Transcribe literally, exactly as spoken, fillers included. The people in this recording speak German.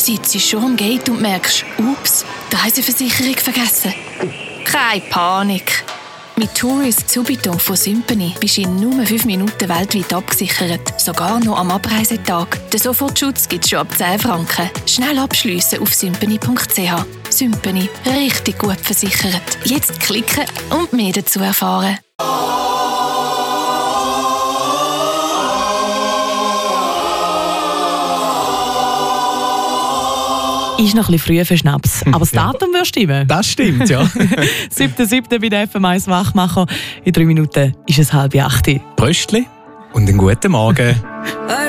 sitzt schon am Gate und merkst, ups, die Reiseversicherung vergessen. Keine Panik. Mit Tourist Subito von Sympany bist du in nur fünf Minuten weltweit abgesichert. Sogar noch am Abreisetag. Den Sofortschutz gibt es schon ab zehn Franken. Schnell abschliessen auf sympany punkt c h. Sympany. Richtig gut versichert. Jetzt klicken und mehr dazu erfahren. Ist noch ein bisschen früh für Schnaps, aber das Datum wird stimmen. Das stimmt, ja. siebter siebter bei der F M eins Wachmacher. In drei Minuten ist es halb acht. Pröstli und einen guten Morgen.